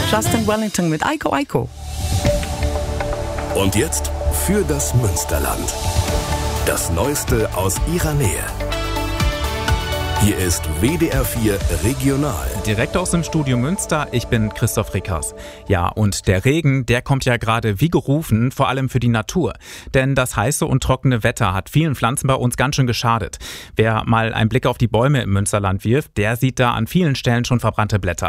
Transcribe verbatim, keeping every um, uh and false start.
Justin Wellington mit Eiko Eiko. Und jetzt für das Münsterland. Das Neueste aus ihrer Nähe. Hier ist W D R vier Regional. Direkt aus dem Studio Münster, ich bin Christoph Rickers. Ja, und der Regen, der kommt ja gerade wie gerufen, vor allem für die Natur. Denn das heiße und trockene Wetter hat vielen Pflanzen bei uns ganz schön geschadet. Wer mal einen Blick auf die Bäume im Münsterland wirft, der sieht da an vielen Stellen schon verbrannte Blätter.